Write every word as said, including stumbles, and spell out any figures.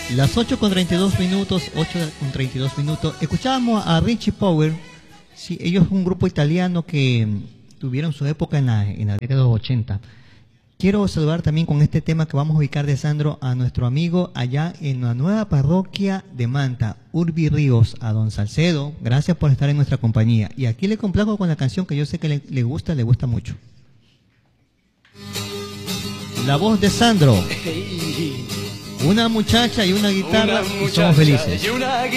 Las ocho con treinta y dos minutos, ocho con treinta y dos minutos. Escuchábamos a Richie Power. Sí, ellos son un grupo italiano que tuvieron su época en la, en la década de los ochenta. Quiero saludar también con este tema que vamos a ubicar de Sandro a nuestro amigo allá en la nueva parroquia de Manta, Urbi Ríos, a don Salcedo. Gracias por estar en nuestra compañía. Y aquí le complaco con la canción que yo sé que le, le gusta, le gusta mucho. La voz de Sandro. Una muchacha y una guitarra, una y somos felices.